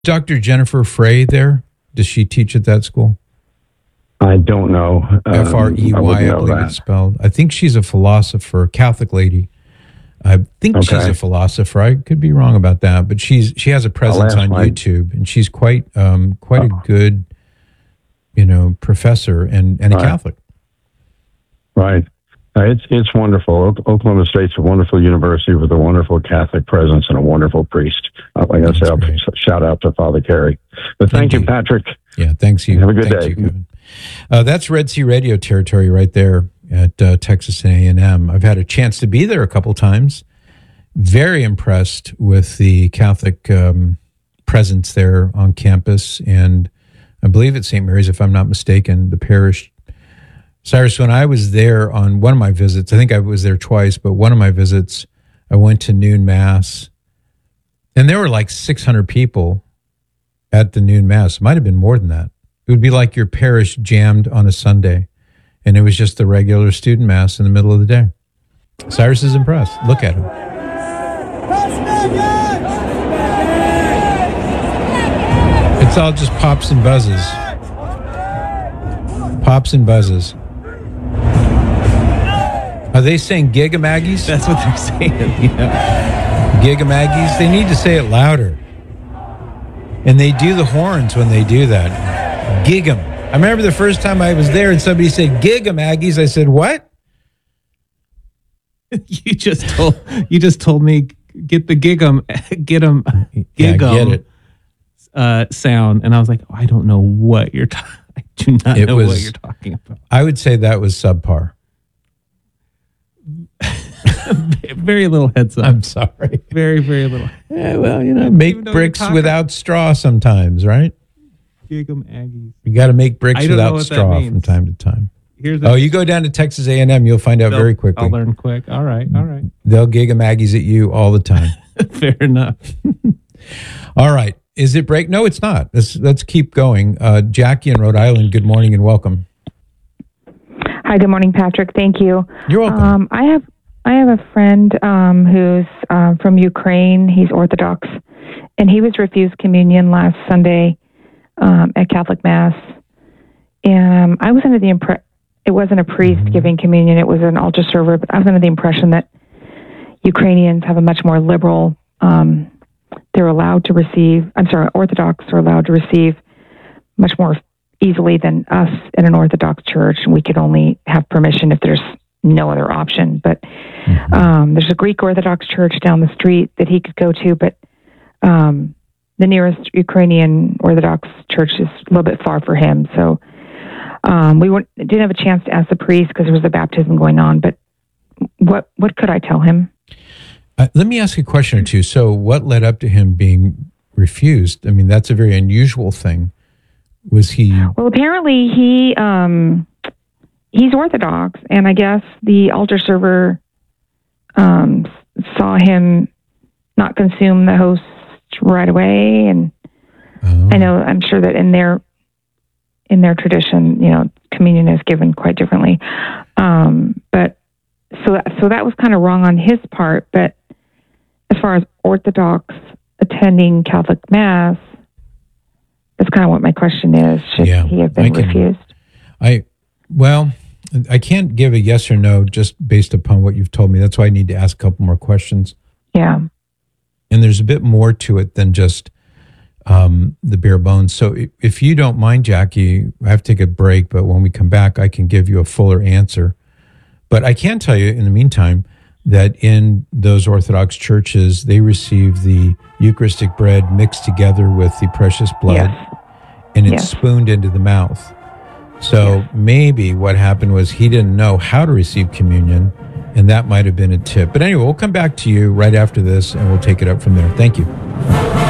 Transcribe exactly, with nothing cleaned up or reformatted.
Doctor Jennifer Frey there? Does she teach at that school? I don't know. F R E Y, I, I believe that. It's spelled. I think she's a philosopher, Catholic lady. I think okay. she's a philosopher. I could be wrong about that, but she's she has a presence on my... YouTube, and she's quite um, quite oh. a good, you know, professor and, and a right. Catholic. Right. Uh, it's it's wonderful. O- Oklahoma State's a wonderful university with a wonderful Catholic presence and a wonderful priest. Uh, like I said, shout out to Father Carey. But thank Indeed. you, Patrick. Yeah, thanks you. Have a good thanks day. You, Kevin. Uh, that's Red Sea Radio territory right there at uh, Texas A and M. I've had a chance to be there a couple times. Very impressed with the Catholic um, presence there on campus, and I believe at Saint Mary's, if I'm not mistaken, the parish. Cyrus, when I was there on one of my visits, I think I was there twice, but one of my visits, I went to noon mass, and there were like six hundred people at the noon mass. It might have been more than that. It would be like your parish jammed on a Sunday, and it was just the regular student mass in the middle of the day. Cyrus is impressed. Look at him. It's all just pops and buzzes. Pops and buzzes. Are they saying Gigamaggies? That's what they're saying, yeah. Gigamaggies? They need to say it louder. And they do the horns when they do that. Gigam. I remember the first time I was there and somebody said Gigamaggies. I said, what? You just told you just told me get the gigam get 'em gigam yeah, get it. Uh, sound, and I was like, oh, I don't know what you're talking. I do not it know was, what you're talking about. I would say that was subpar. Very little heads up. I'm sorry. Very, very little. Yeah, well, you know, make know bricks without straw sometimes, right? Gigam Aggies. You got to make bricks without straw from time to time. Here's oh, you go down to Texas A and M, you'll find out They'll, very quickly. I'll learn quick. All right, all right. They'll Gigamaggies at you all the time. Fair enough. All right. Is it break? No, it's not. Let's, let's keep going. Uh, Jackie in Rhode Island, good morning and welcome. Hi, good morning, Patrick. Thank you. You're welcome. Um, I have I have a friend um, who's um, from Ukraine. He's Orthodox, and he was refused communion last Sunday um, at Catholic Mass. And um, I was under the impression it wasn't a priest mm-hmm. giving communion; it was an altar server. But I was under the impression that Ukrainians have a much more liberal. Um, they're allowed to receive. I'm sorry, Orthodox are allowed to receive much more easily than us in an Orthodox church, and we could only have permission if there's no other option. But mm-hmm. um, there's a Greek Orthodox church down the street that he could go to, but um, the nearest Ukrainian Orthodox church is a little bit far for him. So um, we weren't, didn't have a chance to ask the priest because there was a baptism going on. But what what could I tell him? Uh, let me ask a question or two. So what led up to him being refused? I mean, that's a very unusual thing. Was he? Well, apparently he um, he's Orthodox, and I guess the altar server um, saw him not consume the host right away, and oh. I know I'm sure that in their in their tradition, you know, communion is given quite differently. Um, but so that, so that was kind of wrong on his part. But as far as Orthodox attending Catholic Mass. That's kind of what my question is. Should yeah, he have been I can, refused? I well, I can't give a yes or no just based upon what you've told me. That's why I need to ask a couple more questions. Yeah. And there's a bit more to it than just um, the bare bones. So if you don't mind, Jackie, I have to take a break, but when we come back, I can give you a fuller answer. But I can tell you in the meantime that in those Orthodox churches, they receive the Eucharistic bread mixed together with the precious blood, yes. and it's yes. spooned into the mouth. So yes. maybe what happened was he didn't know how to receive communion, and that might have been a tip. But anyway, we'll come back to you right after this, and we'll take it up from there. Thank you.